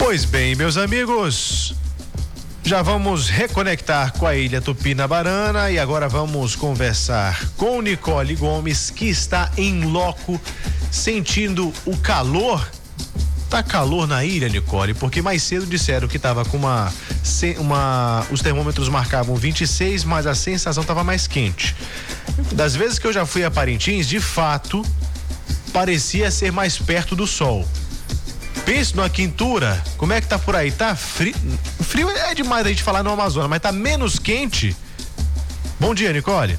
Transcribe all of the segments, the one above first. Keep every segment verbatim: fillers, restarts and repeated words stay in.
Pois bem, meus amigos, já vamos reconectar com a Ilha Tupinabarana e agora vamos conversar com Nicole Gomes, que está em loco, sentindo o calor. Tá calor na ilha, Nicole? Porque mais cedo disseram que tava com uma, uma os termômetros marcavam vinte e seis, mas a sensação tava mais quente. Das vezes que eu já fui a Parintins, de fato, parecia ser mais perto do sol. Pense numa quintura, como é que tá por aí? Tá frio? Frio é demais a gente falar no Amazonas, mas tá menos quente? Bom dia, Nicole.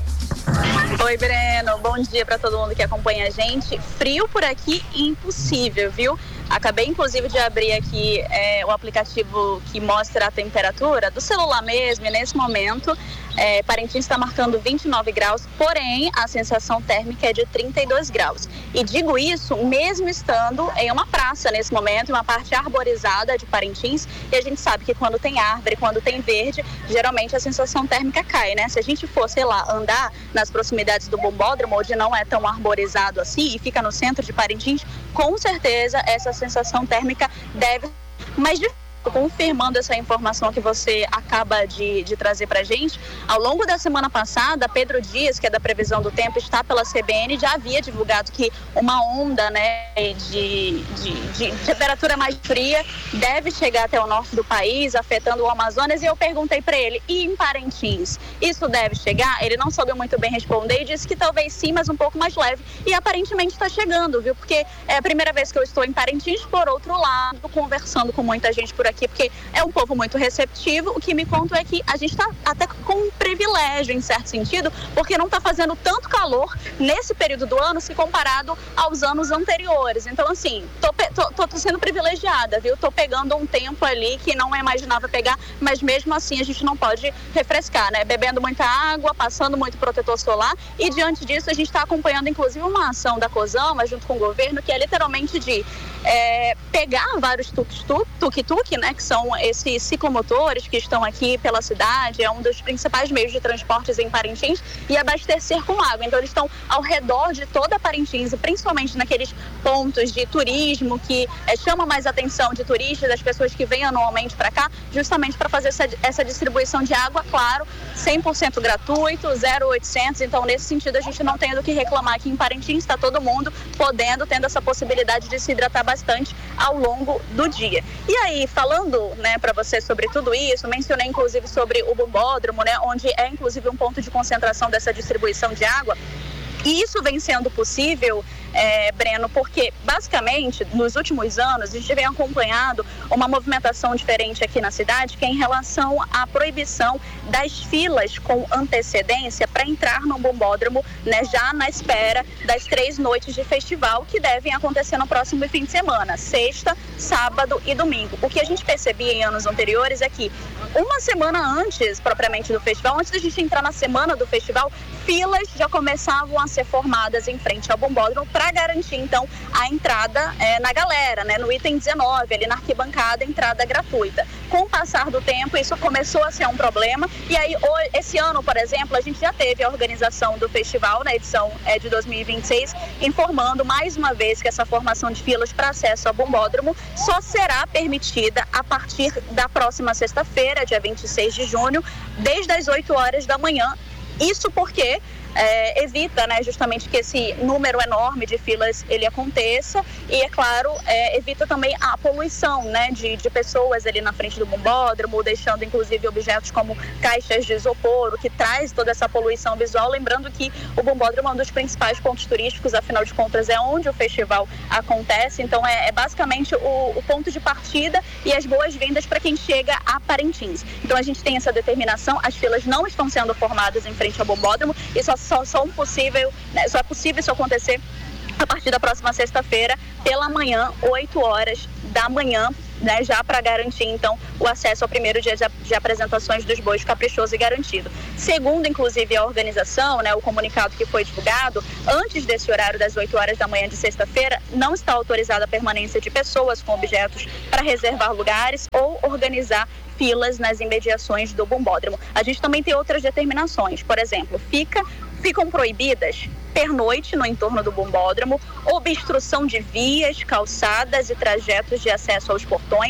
Oi, Breno, bom dia para todo mundo que acompanha a gente. Frio por aqui, impossível, viu? Acabei, inclusive, de abrir aqui é, o aplicativo que mostra a temperatura do celular mesmo, e nesse momento, é, Parintins está marcando vinte e nove graus, porém, a sensação térmica é de trinta e dois graus. E digo isso mesmo estando em uma praça nesse momento, uma parte arborizada de Parintins, e a gente sabe que quando tem árvore, quando tem verde, geralmente a sensação térmica cai, né? Se a gente for, sei lá, andar nas proximidades do bombódromo, onde não é tão arborizado assim, e fica no centro de Parintins, com certeza essa sensação térmica deve, mas de confirmando essa informação que você acaba de, de trazer pra gente, ao longo da semana passada, Pedro Dias, que é da previsão do tempo, está pela C B N, já havia divulgado que uma onda, né, de, de, de temperatura mais fria deve chegar até o norte do país, afetando o Amazonas, e eu perguntei para ele, e em Parintins, isso deve chegar? Ele não soube muito bem responder e disse que talvez sim, mas um pouco mais leve, e aparentemente está chegando, viu? Porque é a primeira vez que eu estou em Parintins, por outro lado, conversando com muita gente por aqui, aqui, porque é um povo muito receptivo. O que me contam é que a gente está até com um privilégio, em certo sentido, porque não está fazendo tanto calor nesse período do ano se comparado aos anos anteriores. Então, assim, tô, tô, tô sendo privilegiada, viu? Tô pegando um tempo ali que não imaginava pegar, mas mesmo assim a gente não pode refrescar, né? Bebendo muita água, passando muito protetor solar, e diante disso a gente está acompanhando, inclusive, uma ação da COSAMA junto com o governo, que é literalmente de é, pegar vários tuk-tuk, né, que são esses ciclomotores que estão aqui pela cidade, é um dos principais meios de transportes em Parintins, e abastecer com água. Então eles estão ao redor de toda Parintins, e principalmente naqueles pontos de turismo que é, chama mais atenção de turistas, das pessoas que vêm anualmente para cá, justamente para fazer essa, essa distribuição de água, claro, cem por cento gratuito, zero oitocentos. Então nesse sentido a gente não tem do que reclamar aqui em Parintins, está todo mundo podendo, tendo essa possibilidade de se hidratar bastante ao longo do dia. E aí, falando, né, para você sobre tudo isso, mencionei inclusive sobre o bombódromo, né, onde é inclusive um ponto de concentração dessa distribuição de água. E isso vem sendo possível, é, Breno, porque basicamente nos últimos anos a gente vem acompanhando uma movimentação diferente aqui na cidade, que é em relação à proibição das filas com antecedência para entrar no bombódromo, né, já na espera das três noites de festival que devem acontecer no próximo fim de semana, sexta, sábado e domingo. O que a gente percebia em anos anteriores é que uma semana antes, propriamente do festival, antes da gente entrar na semana do festival, filas já começavam a ser formadas em frente ao bombódromo para garantir, então, a entrada é, na galera, né, no item dezenove, ali na arquibancada, entrada gratuita. Com o passar do tempo, isso começou a ser um problema, e aí, esse ano, por exemplo, a gente já teve a organização do festival, na edição é, de dois mil e vinte e seis, informando mais uma vez que essa formação de filas para acesso ao bombódromo só será permitida a partir da próxima sexta-feira, dia vinte e seis de junho, desde as oito horas da manhã. Isso porque é, evita, né, justamente que esse número enorme de filas ele aconteça, e, é claro, é, evita também a poluição, né, de, de pessoas ali na frente do bombódromo, deixando inclusive objetos como caixas de isopor, o que traz toda essa poluição visual. Lembrando que o bombódromo é um dos principais pontos turísticos, afinal de contas é onde o festival acontece, então é, é basicamente o, o ponto de partida e as boas-vindas para quem chega a Parintins. Então a gente tem essa determinação, as filas não estão sendo formadas em frente ao bombódromo, e só Só, só, possível, né, só é possível isso acontecer a partir da próxima sexta-feira, pela manhã, oito horas da manhã, né, já para garantir, então, o acesso ao primeiro dia de, de apresentações dos bois caprichoso e garantido. Segundo, inclusive, a organização, né, o comunicado que foi divulgado, antes desse horário das oito horas da manhã de sexta-feira, não está autorizada a permanência de pessoas com objetos para reservar lugares ou organizar filas nas imediações do bombódromo. A gente também tem outras determinações, por exemplo, fica, ficam proibidas pernoite no entorno do bombódromo, obstrução de vias, calçadas e trajetos de acesso aos portões,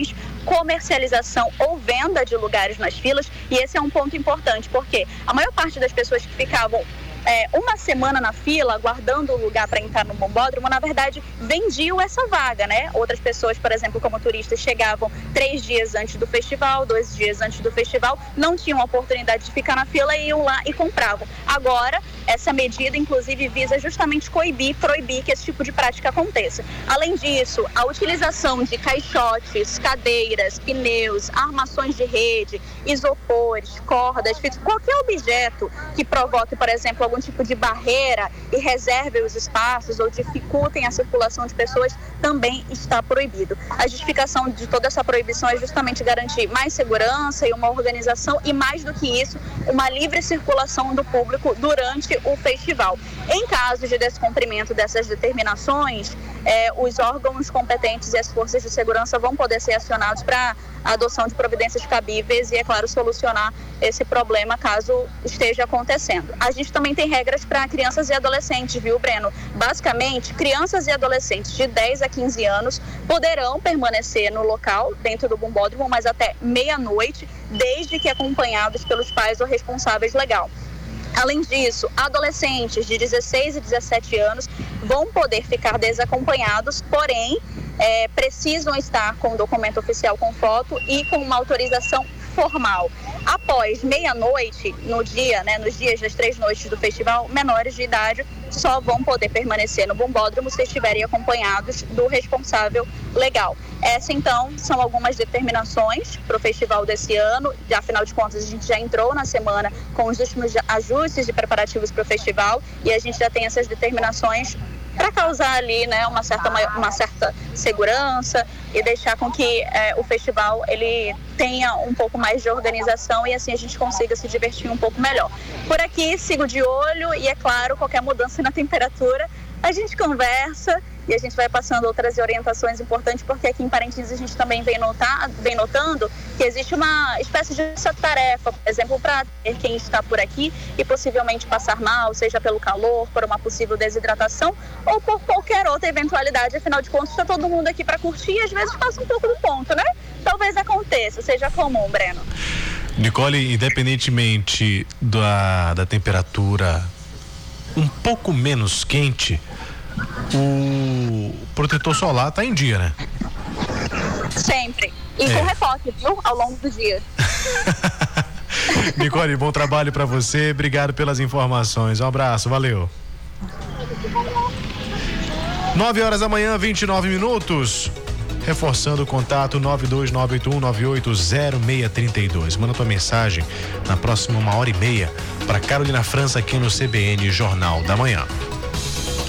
comercialização ou venda de lugares nas filas, e esse é um ponto importante, porque a maior parte das pessoas que ficavam É, uma semana na fila, aguardando o lugar para entrar no bombódromo, na verdade, vendiam essa vaga, né? Outras pessoas, por exemplo, como turistas, chegavam três dias antes do festival, dois dias antes do festival, não tinham a oportunidade de ficar na fila e iam lá e compravam. Agora, essa medida, inclusive, visa justamente coibir, proibir que esse tipo de prática aconteça. Além disso, a utilização de caixotes, cadeiras, pneus, armações de rede, isopores, cordas, qualquer objeto que provoque, por exemplo, algum tipo de barreira e reserve os espaços ou dificultem a circulação de pessoas, também está proibido. A justificação de toda essa proibição é justamente garantir mais segurança e uma organização e, mais do que isso, uma livre circulação do público durante o festival. Em caso de descumprimento dessas determinações, eh, os órgãos competentes e as forças de segurança vão poder ser acionados para a adoção de providências cabíveis e, é claro, solucionar esse problema caso esteja acontecendo. A gente também tem regras para crianças e adolescentes, viu, Breno? Basicamente, crianças e adolescentes de dez a quinze anos poderão permanecer no local, dentro do bombódromo, mas até meia-noite, desde que acompanhados pelos pais ou responsáveis legal. Além disso, adolescentes de dezesseis e dezessete anos vão poder ficar desacompanhados, porém, é, precisam estar com o documento oficial com foto e com uma autorização formal. Após meia-noite, no dia, né, nos dias das três noites do festival, menores de idade só vão poder permanecer no bombódromo se estiverem acompanhados do responsável legal. Essa, então, são algumas determinações para o festival desse ano. Afinal de contas, a gente já entrou na semana com os últimos ajustes de preparativos para o festival e a gente já tem essas determinações para causar ali, né, uma certa, uma certa segurança e deixar com que é, o festival ele tenha um pouco mais de organização e assim a gente consiga se divertir um pouco melhor. Por aqui, sigo de olho e, é claro, qualquer mudança na temperatura, a gente conversa e a gente vai passando outras orientações importantes, porque aqui em Parintins a gente também vem, notar, vem notando que existe uma espécie de tarefa, por exemplo, para ter quem está por aqui e possivelmente passar mal, seja pelo calor, por uma possível desidratação ou por qualquer outra eventualidade. Afinal de contas, está todo mundo aqui para curtir e às vezes passa um pouco do ponto, né? Talvez aconteça, seja comum, Breno. Nicole, independentemente da, da temperatura um pouco menos quente, o protetor solar tá em dia, né? Sempre. E é. com retoque, viu? Ao longo do dia. Nicole, bom trabalho pra você. Obrigado pelas informações. Um abraço, valeu. nove horas da manhã, vinte e nove minutos. Reforçando o contato nove dois nove oito um nove oito zero seis três dois. Manda tua mensagem na próxima uma hora e meia para Carolina França aqui no C B N Jornal da Manhã.